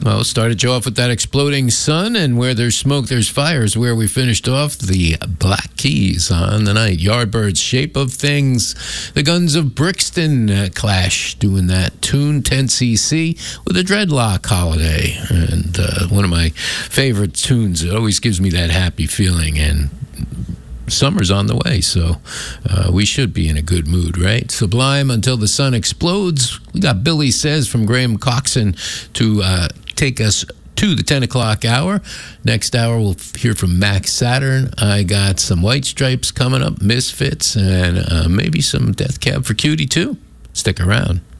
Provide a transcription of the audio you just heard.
Well, started you off with that Exploding Sun, and Where There's Smoke, There's Fire is where we finished off the Black Keys on the night. Yardbirds, Shape of Things, the Guns of Brixton, Clash doing that tune, 10cc with a Dreadlock Holiday. And one of my favorite tunes. It always gives me that happy feeling, and summer's on the way, so we should be in a good mood, right? Sublime, Until the Sun Explodes. We got Billy Says from Graham Coxon to take us to the 10 o'clock hour. Next hour, we'll hear from Max Saturn. I got some White Stripes coming up, Misfits, and maybe some Death Cab for Cutie, too. Stick around.